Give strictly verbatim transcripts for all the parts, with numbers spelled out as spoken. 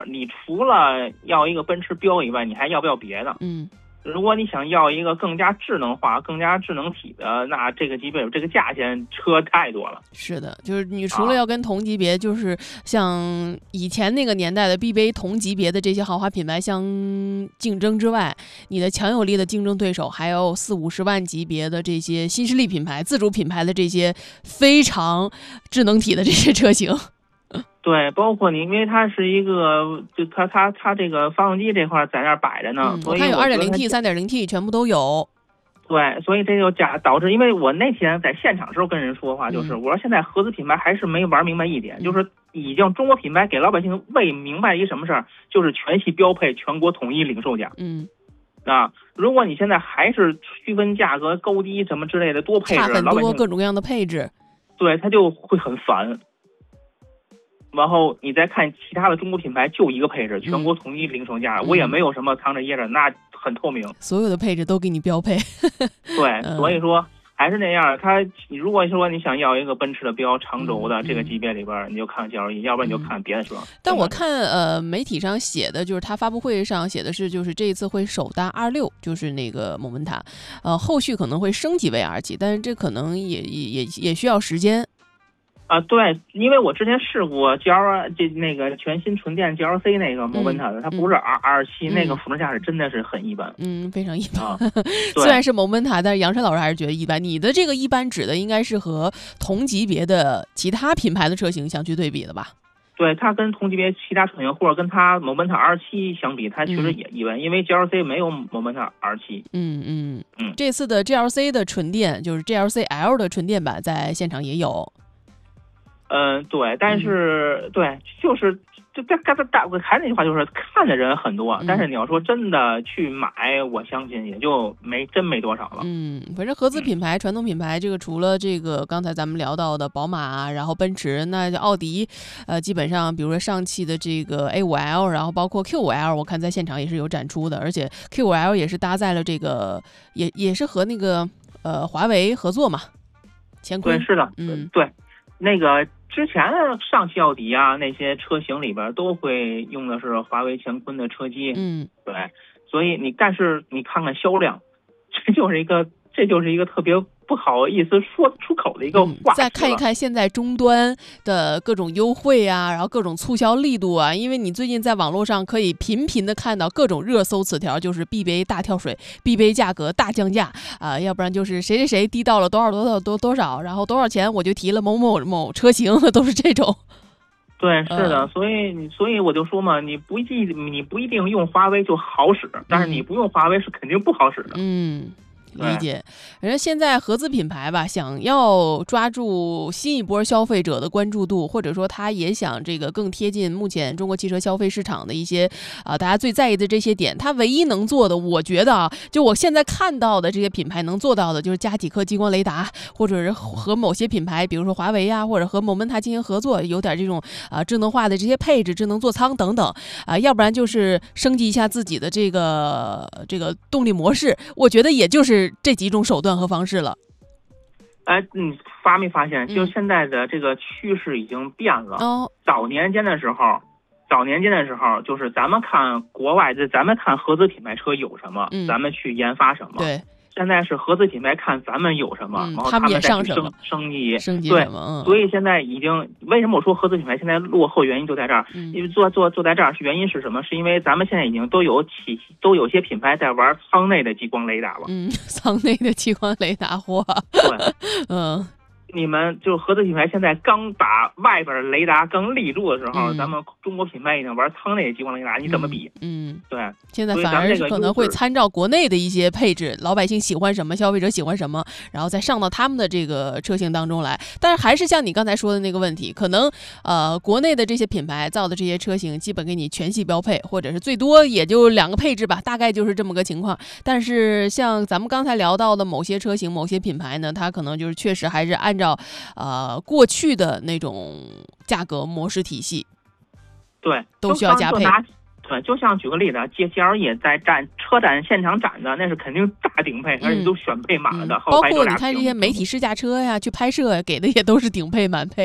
你除了要一个奔驰标以外，你还要不要别的？ 嗯。 如果你想要一个更加智能化、更加智能体的，那这个级别这个价钱车太多了。 是的，就是你除了要跟同级别，啊、就是像以前那个年代的 B B A 同级别的这些豪华品牌相竞争之外，你的强有力的竞争对手还有四五十万级别的这些新势力品牌、自主品牌的这些非常智能体的这些车型。 对，包括你，因为它是一个，就它它它这个发动机这块在那儿摆着呢， 嗯、 所以我看有 二点零 T、三点零 T 全部都有。 对，所以这就加导致，因为我那天在现场时候跟人说话，就是、嗯、我说现在合资品牌还是没玩明白一点，嗯、就是已经中国品牌给老百姓喂明白一什么事儿，就是全系标配，全国统一零售价。 嗯。 啊，如果你现在还是区分价格高低什么之类的多配置， 差很多各种各样的配置， 对，它就会很烦。然后你再看其他的中国品牌，就一个配置，全国统一零售价，嗯、我也没有什么藏着掖着，那很透明， 所有的配置都给你标配。 对，嗯、所以说还是那样。它，你如果说你想要一个奔驰的标长轴的这个级别里边，嗯、你就看 G L E， 要不然你就看别的车。嗯、 但我看呃媒体上写的，就是他发布会上写的是，就是这一次会首搭 R 六，就是那个摩门塔，呃，后续可能会升级为 R 七，但是这可能也也也也需要时间。 啊，对，因为我之前试过 G L 这那个全新纯电 G L C 那个摩门塔的，嗯、它不是 R R 七、嗯、那个辅助驾驶真的是很一般， 嗯，非常一般。 啊、 虽然是摩门塔，但是杨晨老师还是觉得一般。你的这个一般指的应该是和同级别的其他品牌的车型相去对比的吧？ 对，它跟同级别其他车型或者跟它摩门塔 R 七相比，它确实也一般，嗯、因为 G L C 没有摩门塔 R 七。 嗯嗯嗯， 这次的 G L C 的纯电就是 G L C L 的纯电版在现场也有。 嗯，对，但是、嗯、对，就是就大大大，我还是那句话，就是看的人很多，嗯、但是你要说真的去买，我相信也就没真没多少了。 嗯，反正合资品牌、嗯、传统品牌，这个除了这个刚才咱们聊到的宝马，然后奔驰，那奥迪，呃，基本上比如说上汽的这个 A 五 L， 然后包括 Q 五 L， 我看在现场也是有展出的，而且 Q 五 L 也是搭载了这个，也也是和那个呃华为合作嘛，乾坤。 对，是的， 嗯， 对，那个。之前的上汽奥迪啊，那些车型里边都会用的是华为乾坤的车机， 嗯， 对，所以你但是你看看销量，这就是一个这就是一个特别不好意思说出口的一个话、嗯。 再看一看现在终端的各种优惠啊，然后各种促销力度啊，因为你最近在网络上可以频频的看到各种热搜词条，就是 B B A 大跳水 ，B B A 价格大降价啊、呃，要不然就是谁谁谁低到了多少多少多多少，然后多少钱我就提了某某某车型，都是这种。 对，是的，所以所以我就说嘛，你不一定你不一定用华为就好使，但是你不用华为是肯定不好使的。 嗯。理解，人家现在合资品牌吧，想要抓住新一波消费者的关注度，或者说他也想这个更贴近目前中国汽车消费市场的一些啊、呃、大家最在意的这些点，他唯一能做的，我觉得啊，就我现在看到的这些品牌能做到的，就是加几颗激光雷达，或者是和某些品牌，比如说华为啊，或者和摩门塔进行合作，有点这种啊、呃、智能化的这些配置、智能座舱等等啊、呃，要不然就是升级一下自己的这个这个动力模式，我觉得也就是这几种手段和方式了。 哎，你发没发现，就现在的这个趋势已经变了。 哦、嗯， 早年间的时候，早年间的时候，就是咱们看国外的，咱们看合资品牌车有什么，嗯、咱们去研发什么。 对。 现在是合资品牌看咱们有什么， 嗯、 然后他们再上去升升级， 升级对， 嗯、 所以现在已经为什么我说合资品牌现在落后原因就在这儿， 嗯、 因为做做做在这儿是原因是什么？是因为咱们现在已经都有起都有些品牌在玩舱内的激光雷达了， 嗯，舱内的激光雷达货， 对， 嗯。 你们就合资品牌现在刚把外边雷达刚立住的时候，嗯、咱们中国品牌已经玩舱内的激光雷达，你怎么比？ 嗯， 对， 现在反而是可能会参照国内的一些配置，老百姓喜欢什么，消费者喜欢什么，然后再上到他们的这个车型当中来。但是还是像你刚才说的那个问题，可能呃国内的这些品牌造的这些车型，基本给你全系标配，或者是最多也就两个配置吧，大概就是这么个情况。但是像咱们刚才聊到的某些车型、某些品牌呢，它可能就是确实还是按照呃过去的那种价格模式体系， 对， 都需要加配。 对，就像举个例子，G L E 在展车展现场展的，那是肯定大顶配，而且都选配满了的。 嗯、包括你看这些媒体试驾车呀，去拍摄呀，给的也都是顶配满配。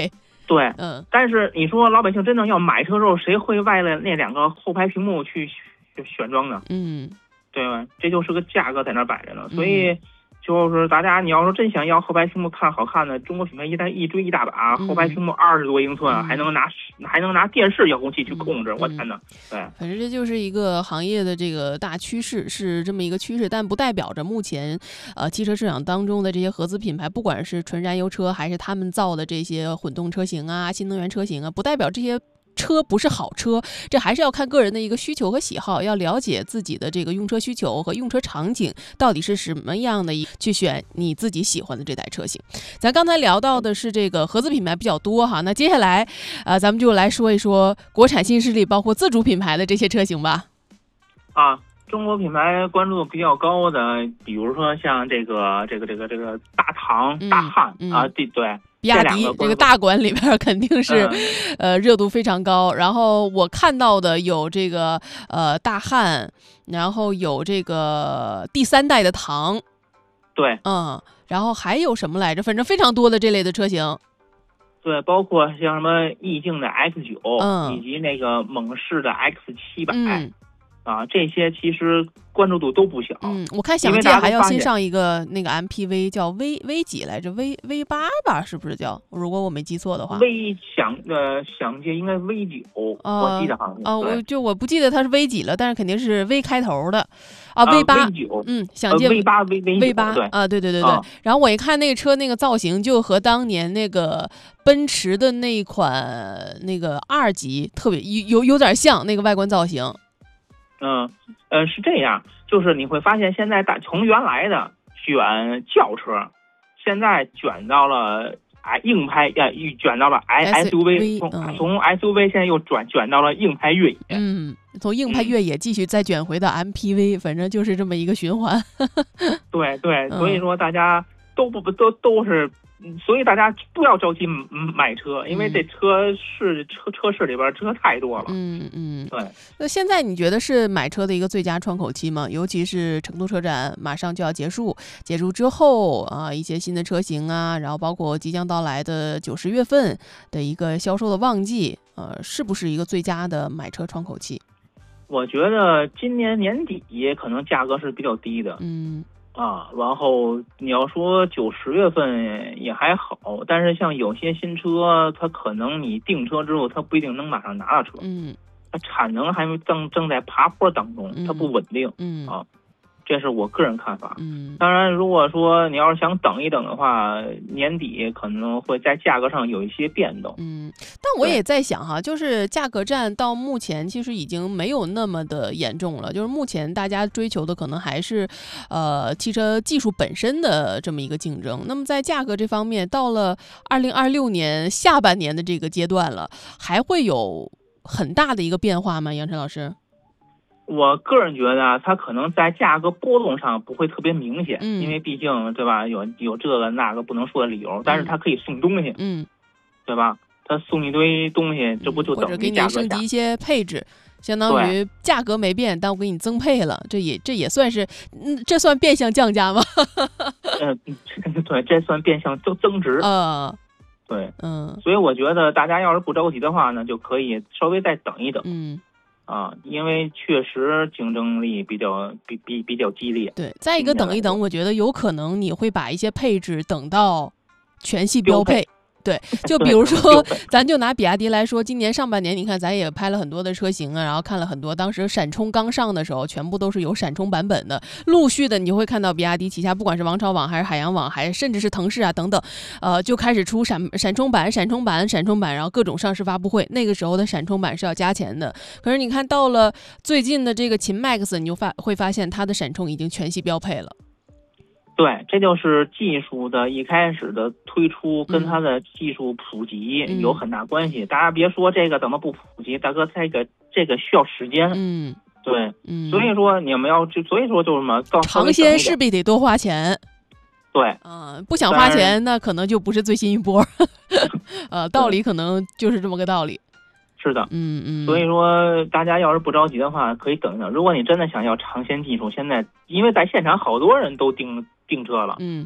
对， 嗯， 但是你说老百姓真正要买车的时候，谁会为了那两个后排屏幕去选装呢？ 嗯， 对吧？这就是个价格在那摆着呢，所以就是大家你要说真想要后排屏幕看好看的，中国品牌一旦一追一大把， 嗯、 后排屏幕二十多英寸， 嗯、 还能拿还能拿电视遥控器去控制， 嗯、 我天哪！对， 反正这就是一个行业的这个大趋势，是这么一个趋势，但不代表着目前呃汽车市场当中的这些合资品牌，不管是纯燃油车还是他们造的这些混动车型啊、新能源车型啊，不代表这些车不是好车，这还是要看个人的一个需求和喜好，要了解自己的这个用车需求和用车场景到底是什么样的，去选你自己喜欢的这台车型。咱刚才聊到的是这个合资品牌比较多哈，那接下来呃咱们就来说一说国产新势力包括自主品牌的这些车型吧。 啊，中国品牌关注度比较高的，比如说像这个这个这个这个大唐、 嗯、 大汉、 嗯、 啊，对对。 比亚迪这个大馆里边肯定是、嗯、呃热度非常高，然后我看到的有这个呃大汉，然后有这个第三代的唐， 对， 嗯，然后还有什么来着？反正非常多的这类的车型。 对，包括像什么意境的 X 九、 嗯， 以及那个猛士的 X 七百、 嗯， 啊，这些其实关注度都不小。 嗯，我看想界还要新上一个那个 M P V 叫 V V 几来着 ？V V 八吧，是不是叫？如果我没记错的话。 V 想呃想界应该 V 九、呃，我记得好像。 啊、呃，我就我不记得它是 V 几了，但是肯定是 V 开头的。啊 ，V 八、呃、 V 九， 嗯，想界 V 八 V V 八啊，对对对对、啊。然后我一看那个车那个造型，就和当年那个奔驰的那款那个 R 级特别有有点像那个外观造型。 嗯，呃，是这样，就是你会发现现在大从原来的卷轿车，现在卷到了哎硬派，呃，卷到了 S U V， 从、嗯、从 S U V 现在又转卷到了硬派越野。 嗯，从硬派越野继续再卷回到 M P V，、嗯、反正就是这么一个循环。 对对，所以说大家都不都都是。所以大家不要着急买车，因为这车市、嗯、车车市里边车太多了。 嗯嗯， 对。 那现在你觉得是买车的一个最佳窗口期吗？尤其是成都车展马上就要结束，结束之后啊，一些新的车型啊，然后包括即将到来的九十月份的一个销售的旺季，呃，是不是一个最佳的买车窗口期？ 我觉得今年年底可能价格是比较低的。 嗯。 啊，然后你要说九十月份也还好，但是像有些新车，它可能你订车之后，它不一定能马上拿到车， 嗯， 它产能还正正在爬坡当中，它不稳定， 嗯啊，这是我个人看法。 嗯， 当然，如果说你要是想等一等的话，年底可能会在价格上有一些变动。 嗯，但我也在想哈，就是价格战到目前其实已经没有那么的严重了，就是目前大家追求的可能还是，呃，汽车技术本身的这么一个竞争。那么在价格这方面，到了二零二六年下半年的这个阶段了，还会有很大的一个变化吗？杨晨老师？ 我个人觉得啊，它可能在价格波动上不会特别明显， 嗯、 因为毕竟对吧，有有这个那个不能说的理由，但是它可以送东西， 嗯， 对吧？它送一堆东西，这不就等于价格或者给你升级一些配置，相当于价格没变，但我给你增配了，这也这也算是，嗯，这算变相降价吗？ 嗯，对，这算变相增增值。 呃， 对， 嗯， 所以我觉得大家要是不着急的话呢，就可以稍微再等一等。 嗯。 啊，因为确实竞争力比较比比比较激烈。 对，再一个等一等，我觉得有可能你会把一些配置等到全系标配。对，就比如说，咱就拿比亚迪来说，今年上半年，你看咱也拍了很多的车型啊，然后看了很多，当时闪充刚上的时候，全部都是有闪充版本的。陆续的，你就会看到比亚迪旗下，不管是王朝网还是海洋网，还甚至是腾势啊等等，呃，就开始出闪闪充版、闪充版、闪充版，然后各种上市发布会。那个时候的闪充版是要加钱的，可是你看到了最近的这个秦 MAX， 你就发会发现它的闪充已经全系标配了。 对，这就是技术的一开始的推出跟它的技术普及有很大关系。嗯、大家别说这个怎么不普及，大哥，这个这个需要时间。 嗯， 对， 嗯， 所以说你们要就所以说就是什么， 尝鲜势必得多花钱。 对， 嗯、呃，不想花钱，那可能就不是最新一波。呃，道理可能就是这么个道理。 是的， 嗯嗯， 所以说大家要是不着急的话，可以等一等。如果你真的想要尝鲜技术，现在因为在现场好多人都订订车了， 嗯，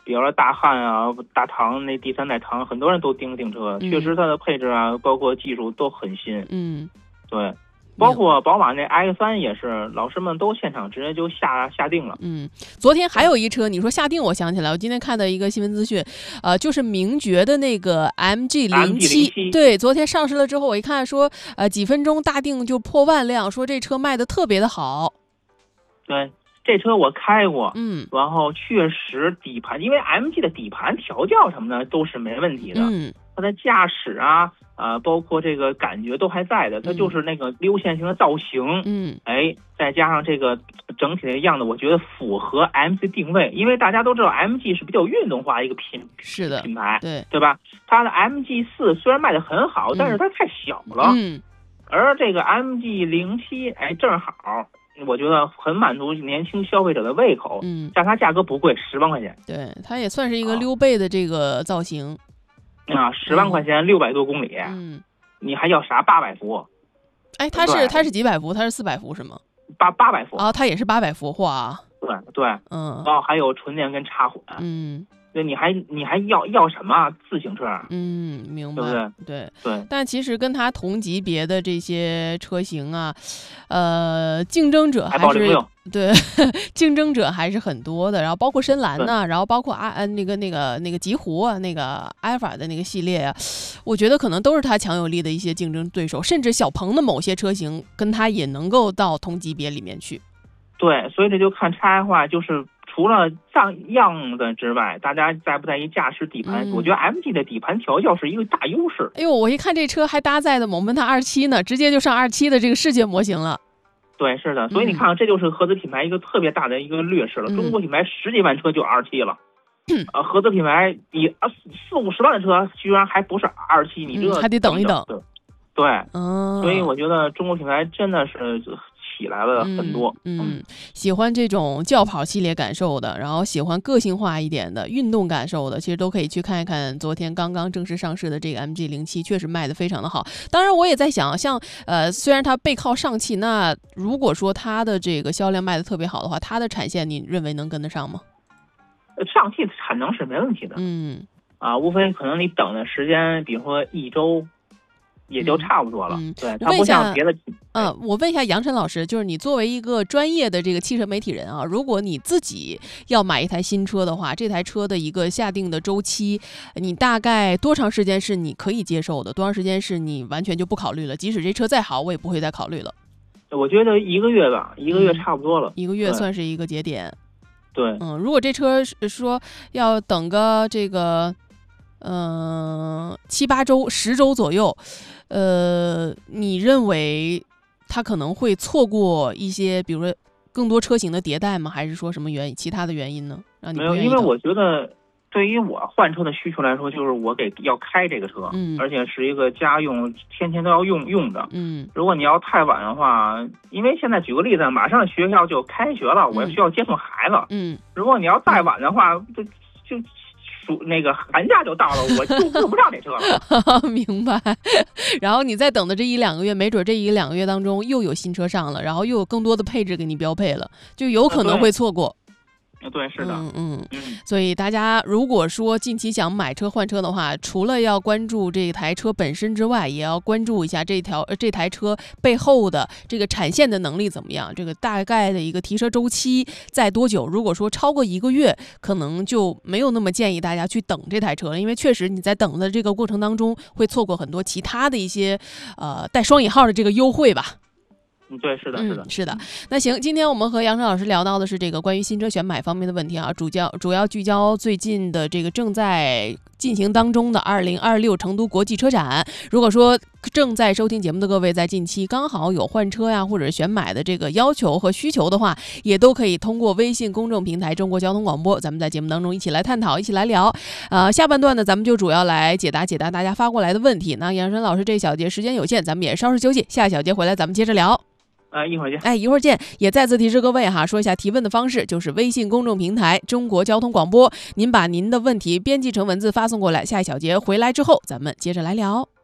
比如说大汉啊、大唐那第三代唐，很多人都订订车， 嗯、 确实它的配置啊，包括技术都很新。 嗯， 对。包括宝马那 X 三也是，老师们都现场直接就下下定了。 嗯，昨天还有一车，你说下定，我想起来，我今天看到一个新闻资讯，呃，就是名爵的那个 M G 零七，对，昨天上市了之后，我一看说，呃，几分钟大定就破万辆，说这车卖的特别的好。 对，这车我开过， 嗯， 然后确实底盘，因为 M G 的底盘调教什么的都是没问题的， 嗯， 它的驾驶啊。啊、呃，包括这个感觉都还在的，它就是那个流线型的造型， 嗯， 哎，再加上这个整体的样子，我觉得符合 M G 定位，因为大家都知道 M G 是比较运动化一个品是的品牌， 对对吧？它的 M G 四虽然卖的很好，但是它太小了， 嗯， 而这个 M G 零七，哎，正好，我觉得很满足年轻消费者的胃口， 嗯， 但它价格不贵，十万块钱， 对，它也算是一个溜背的这个造型。 啊，十万块钱六百多公里， 嗯， 你还要啥八百伏？ 哎，它是它是几百伏？它是四百伏是吗？ 八八百伏啊，它也是八百伏，哇！ 对对， 嗯， 然后还有纯电跟插混， 嗯， 对，你还你还要要什么自行车？ 嗯，明白， 对不对？ 对对。 但其实跟它同级别的这些车型啊，呃，竞争者还是对竞争者还是很多的。然后包括深蓝呢，然后包括啊呃那个那个那个极狐啊，那个阿尔法的那个系列啊，我觉得可能都是它强有力的一些竞争对手，甚至小鹏的某些车型跟它也能够到同级别里面去。 对，所以这就看差异化，就是除了样样的之外，大家在不在意驾驶底盘？ 嗯、 我觉得 M G 的底盘调教是一个大优势。 哎呦，我一看这车还搭载的猛奔腾二七呢，直接就上二七的这个世界模型了。 对，是的，所以你看，这就是合资品牌一个特别大的一个劣势了。 嗯、 中国品牌十几万车就二七了，嗯、呃，合资品牌你啊四五十万的车居然还不是二七，你这、 嗯、还得等一等。 对，对， 嗯， 所以我觉得中国品牌真的是起来了很多。 嗯，嗯喜欢这种轿跑系列感受的，然后喜欢个性化一点的运动感受的，其实都可以去看一看昨天刚刚正式上市的这个 M G 零七，确实卖的非常的好。当然我也在想，像呃虽然它背靠上汽，那如果说它的这个销量卖的特别好的话，它的产线你认为能跟得上吗？ 上汽产能是没问题的， 嗯， 啊，无非可能你等的时间，比如说一周。也就差不多了， 嗯、 对，它不像别的。 嗯，我问一下杨晨老师，就是你作为一个专业的这个汽车媒体人啊，如果你自己要买一台新车的话，这台车的一个下定的周期，你大概多长时间是你可以接受的？多长时间是你完全就不考虑了？即使这车再好，我也不会再考虑了。 我觉得一个月吧，一个月差不多了， 嗯、一个月算是一个节点。 对， 嗯，如果这车说要等个这个。嗯、呃，七八周、十周左右，呃，你认为它可能会错过一些，比如说更多车型的迭代吗？还是说什么原因、其他的原因呢？让你没有，因为我觉得对于我换车的需求来说，就是我给要开这个车， 嗯， 而且是一个家用，天天都要用用的， 嗯。 如果你要太晚的话，因为现在举个例子，马上学校就开学了，我需要接送孩子， 嗯， 如果你要再晚的话，就就。那个寒假就到了，我就用不上这车了。 明白。然后你再等的这一两个月，没准这一两个月当中又有新车上了，然后又有更多的配置给你标配了，就有可能会错过。 对，是的， 嗯嗯，所以大家如果说近期想买车换车的话，除了要关注这台车本身之外，也要关注一下这条这台车背后的这个产线的能力怎么样，这个大概的一个提车周期在多久。如果说超过一个月，可能就没有那么建议大家去等这台车了，因为确实你在等的这个过程当中会错过很多其他的一些呃带双引号的这个优惠吧。 嗯，对，是的，是的， 嗯、是的。那行，今天我们和杨晨老师聊到的是这个关于新车选买方面的问题啊，主要主要聚焦最近的这个正在进行当中的二零二六成都国际车展。如果说正在收听节目的各位在近期刚好有换车呀，或者选买的这个要求和需求的话，也都可以通过微信公众平台中国交通广播，咱们在节目当中一起来探讨，一起来聊。呃，下半段呢，咱们就主要来解答解答大家发过来的问题。那杨晨老师这一小节时间有限，咱们也稍事休息，下一小节回来咱们接着聊。 哎，一会儿见。 哎，一会儿见。也再次提示各位哈，说一下提问的方式，就是微信公众平台中国交通广播，您把您的问题编辑成文字发送过来，下一小节回来之后，咱们接着来聊。